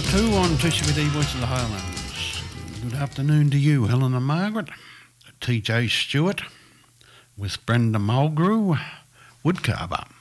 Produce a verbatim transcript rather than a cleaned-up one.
two on two C B D Voice of the Highlands. Good afternoon to you, Helen and Margaret. T J Stewart with Brenda Mulgrew, Woodcarver.